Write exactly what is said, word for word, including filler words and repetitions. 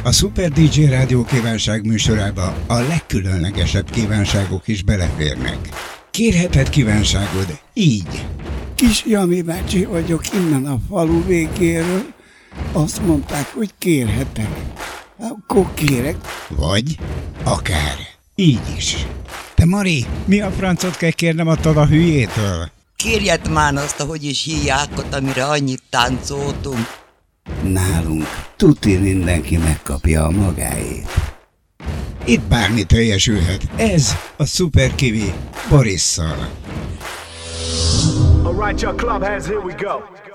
A Super dé dzsé Rádió kívánság műsorába a legkülönlegesebb kívánságok is beleférnek. Kérheted kívánságod így. Kis Jani bácsi vagyok innen a falu végéről. Azt mondták, hogy kérhetek. Akkor kérek. Vagy akár így is. Te Mari, mi a francot kell kérnem attól a hülyétől? Kérjed már azt, ahogy is hívják ott, amire annyit táncoltunk. Nálunk tuti mindenki megkapja a magáét. Itt bármi teljesülhet. Ez a Super Kiwi Borisszal. Alright, your club hands, here we go.